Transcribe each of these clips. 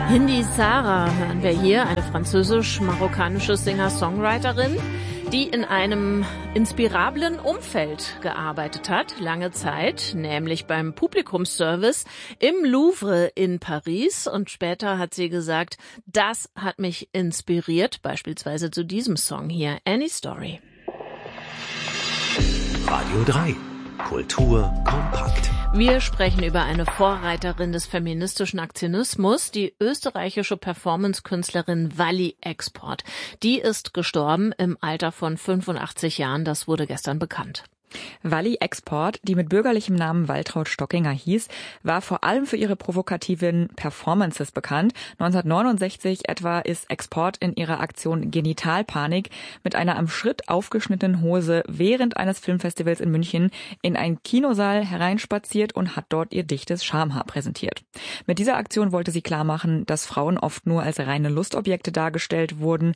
Hindi Sara hören wir hier, eine französisch-marokkanische Singer-Songwriterin, die in einem inspirablen Umfeld gearbeitet hat, lange Zeit, nämlich beim Publikumsservice im Louvre in Paris. Und später hat sie gesagt, das hat mich inspiriert, beispielsweise zu diesem Song hier, Any Story. Radio 3, Kultur kompakt. Wir sprechen über eine Vorreiterin des feministischen Aktionismus, die österreichische Performance-Künstlerin Wally Export. Die ist gestorben im Alter von 85 Jahren, das wurde gestern bekannt. Wally Export, die mit bürgerlichem Namen Waltraud Stockinger hieß, war vor allem für ihre provokativen Performances bekannt. 1969 etwa ist Export in ihrer Aktion Genitalpanik mit einer am Schritt aufgeschnittenen Hose während eines Filmfestivals in München in einen Kinosaal hereinspaziert und hat dort ihr dichtes Schamhaar präsentiert. Mit dieser Aktion wollte sie klarmachen, dass Frauen oft nur als reine Lustobjekte dargestellt wurden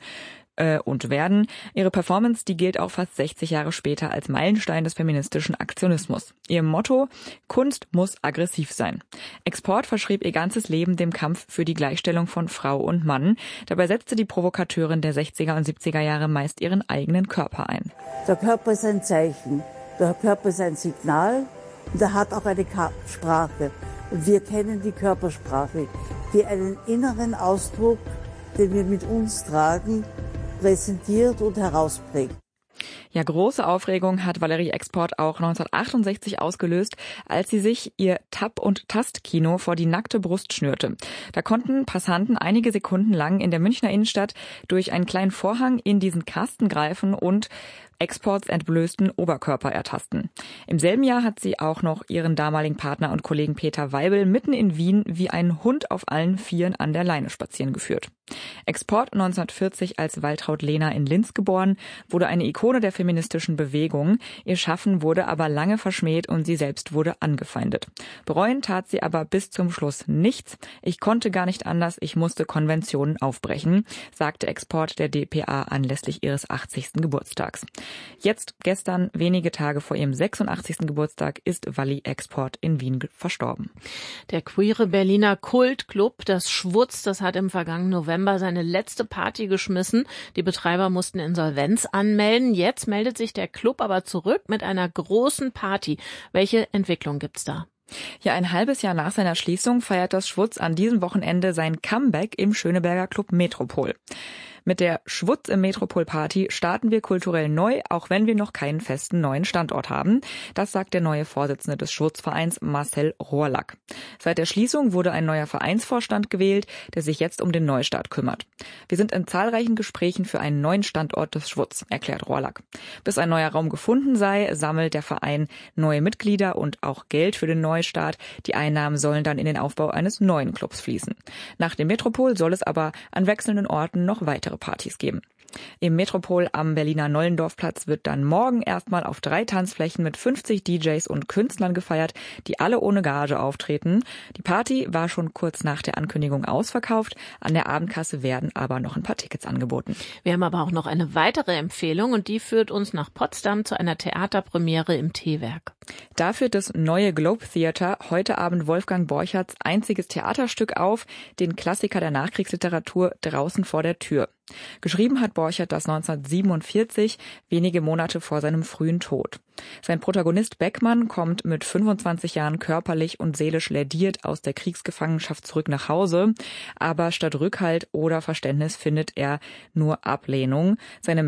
und werden. Ihre Performance, die gilt auch fast 60 Jahre später als Meilenstein des feministischen Aktionismus. Ihr Motto: Kunst muss aggressiv sein. Export verschrieb ihr ganzes Leben dem Kampf für die Gleichstellung von Frau und Mann. Dabei setzte die Provokateurin der 60er und 70er Jahre meist ihren eigenen Körper ein. Der Körper ist ein Zeichen, der Körper ist ein Signal und er hat auch eine Sprache. Und wir kennen die Körpersprache, die einen inneren Ausdruck, den wir mit uns tragen, präsentiert und herausprägt. Ja, große Aufregung hat Valerie Export auch 1968 ausgelöst, als sie sich ihr Tap- und Tastkino vor die nackte Brust schnürte. Da konnten Passanten einige Sekunden lang in der Münchner Innenstadt durch einen kleinen Vorhang in diesen Kasten greifen und Exports entblößten Oberkörper ertasten. Im selben Jahr hat sie auch noch ihren damaligen Partner und Kollegen Peter Weibel mitten in Wien wie ein Hund auf allen Vieren an der Leine spazieren geführt. Export, 1940 als Waltraud Lehner in Linz geboren, wurde eine Ikone der feministischen Bewegung. Ihr Schaffen wurde aber lange verschmäht und sie selbst wurde angefeindet. Bereuen tat sie aber bis zum Schluss nichts. Ich konnte gar nicht anders, ich musste Konventionen aufbrechen, sagte Export der dpa anlässlich ihres 80. Geburtstags. Jetzt, gestern, wenige Tage vor ihrem 86. Geburtstag, ist Wally Export in Wien verstorben. Der queere Berliner Kultclub, das Schwutz, das hat im vergangenen November seine letzte Party geschmissen. Die Betreiber mussten Insolvenz anmelden. Jetzt meldet sich der Club aber zurück mit einer großen Party. Welche Entwicklung gibt's da? Ja, ein halbes Jahr nach seiner Schließung feiert das Schwutz an diesem Wochenende sein Comeback im Schöneberger Club Metropol. Mit der Schwutz im Metropol Party starten wir kulturell neu, auch wenn wir noch keinen festen neuen Standort haben. Das sagt der neue Vorsitzende des Schwutzvereins Marcel Rohrlack. Seit der Schließung wurde ein neuer Vereinsvorstand gewählt, der sich jetzt um den Neustart kümmert. Wir sind in zahlreichen Gesprächen für einen neuen Standort des Schwutz, erklärt Rohrlack. Bis ein neuer Raum gefunden sei, sammelt der Verein neue Mitglieder und auch Geld für den Neustart. Die Einnahmen sollen dann in den Aufbau eines neuen Clubs fließen. Nach dem Metropol soll es aber an wechselnden Orten noch weitere Partys geben. Im Metropol am Berliner Nollendorfplatz wird dann morgen erstmal auf 3 Tanzflächen mit 50 DJs und Künstlern gefeiert, die alle ohne Gage auftreten. Die Party war schon kurz nach der Ankündigung ausverkauft. An der Abendkasse werden aber noch ein paar Tickets angeboten. Wir haben aber auch noch eine weitere Empfehlung und die führt uns nach Potsdam zu einer Theaterpremiere im T-Werk. Da führt das neue Globe Theater heute Abend Wolfgang Borcherts einziges Theaterstück auf, den Klassiker der Nachkriegsliteratur Draußen vor der Tür. Geschrieben hat Borchert das 1947, wenige Monate vor seinem frühen Tod. Sein Protagonist Beckmann kommt mit 25 Jahren körperlich und seelisch lädiert aus der Kriegsgefangenschaft zurück nach Hause, aber statt Rückhalt oder Verständnis findet er nur Ablehnung. Seine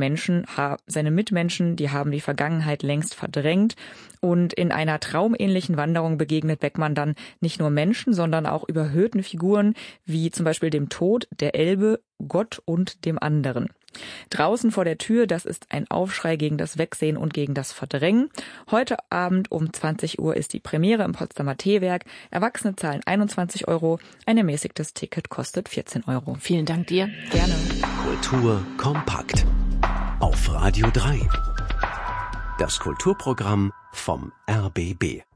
Mitmenschen, die haben die Vergangenheit längst verdrängt und in einer traumähnlichen Wanderung begegnet Beckmann dann nicht nur Menschen, sondern auch überhöhten Figuren wie zum Beispiel dem Tod, der Elbe, Gott und dem anderen. Draußen vor der Tür, das ist ein Aufschrei gegen das Wegsehen und gegen das Verdrängen. Heute Abend um 20 Uhr ist die Premiere im Potsdamer T-Werk. Erwachsene zahlen 21 €, ein ermäßigtes Ticket kostet 14 €. Vielen Dank dir. Gerne. Kultur kompakt. Auf Radio 3. Das Kulturprogramm vom RBB.